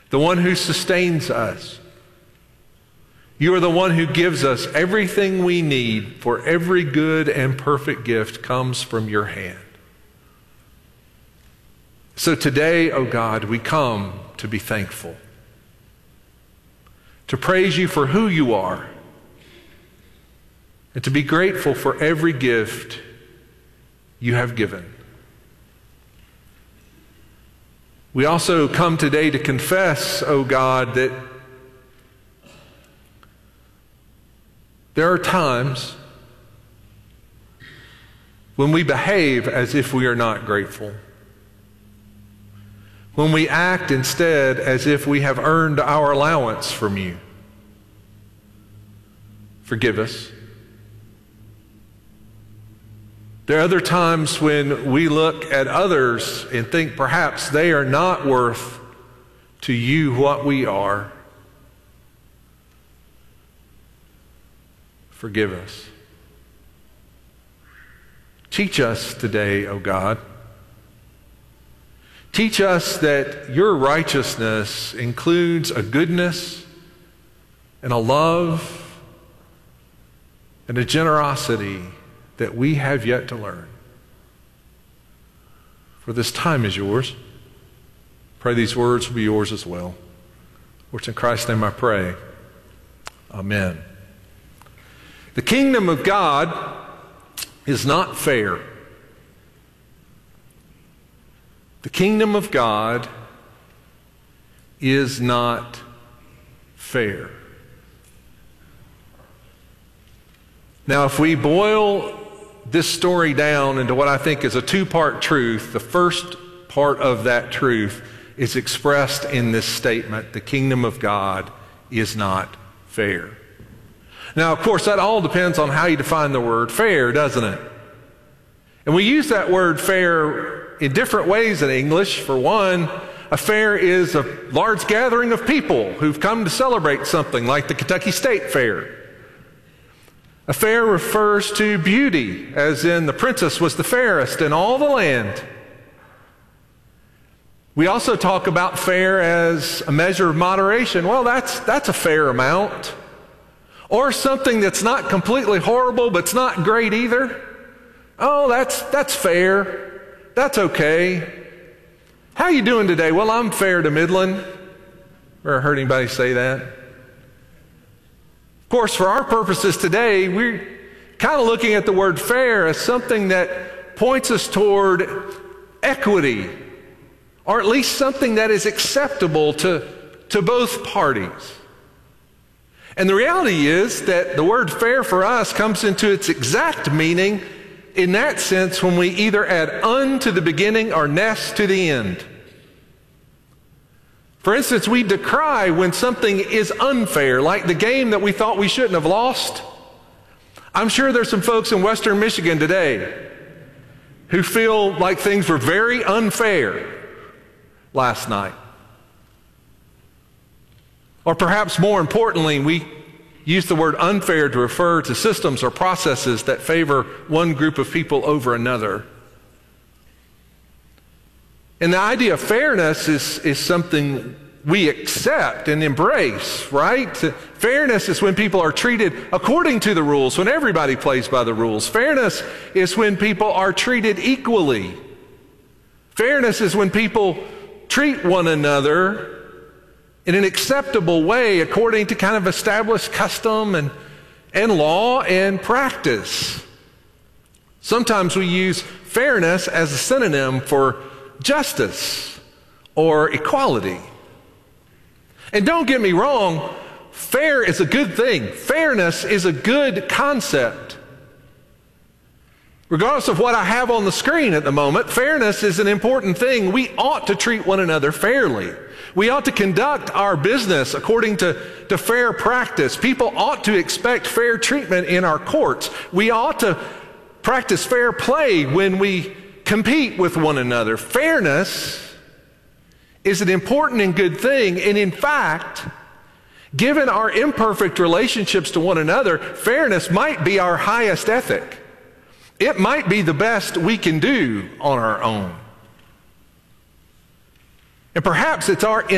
the one who sustains us. You are the one who gives us everything we need, for every good and perfect gift comes from your hand. So today, O God, we come to be thankful, to praise you for who you are, and to be grateful for every gift you have given. We also come today to confess, O God, that there are times when we behave as if we are not grateful, when we act instead as if we have earned our allowance from you. Forgive us. There are other times when we look at others and think perhaps they are not worth to you what we are. Forgive us. Teach us today, O God. Teach us that your righteousness includes a goodness and a love and a generosity that we have yet to learn. For this time is yours. Pray these words will be yours as well. For it's in Christ's name I pray. Amen. The kingdom of God is not fair. The kingdom of God is not fair. Now, if we boil this story down into what I think is a two-part truth, the first part of that truth is expressed in this statement: the kingdom of God is not fair. Now, of course, that all depends on how you define the word fair, doesn't it? And we use that word fair in different ways in English. For one, a fair is a large gathering of people who've come to celebrate something, like the Kentucky State Fair. A fair refers to beauty, as in the princess was the fairest in all the land. We also talk about fair as a measure of moderation. Well, that's a fair amount. Or something that's not completely horrible, but it's not great either. Oh, that's fair. That's okay. How you doing today? Well, I'm fair to middling. Ever heard anybody say that? Of course, for our purposes today, we're kind of looking at the word fair as something that points us toward equity, or at least something that is acceptable to both parties. And the reality is that the word fair for us comes into its exact meaning in that sense when we either add "un" to the beginning or "ness" to the end. For instance, we decry when something is unfair, like the game that we thought we shouldn't have lost. I'm sure there's some folks in Western Michigan today who feel like things were very unfair last night. Or perhaps more importantly, we use the word unfair to refer to systems or processes that favor one group of people over another. And the idea of fairness is something we accept and embrace, right? Fairness is when people are treated according to the rules, when everybody plays by the rules. Fairness is when people are treated equally. Fairness is when people treat one another in an acceptable way according to kind of established custom and law and practice. Sometimes we use fairness as a synonym for justice or equality. And don't get me wrong, fair is a good thing. Fairness is a good concept. Regardless of what I have on the screen at the moment, fairness is an important thing. We ought to treat one another fairly. We ought to conduct our business according to fair practice. People ought to expect fair treatment in our courts. We ought to practice fair play when we compete with one another. Fairness is an important and good thing, and in fact, given our imperfect relationships to one another, fairness might be our highest ethic. It might be the best we can do on our own. And perhaps it's our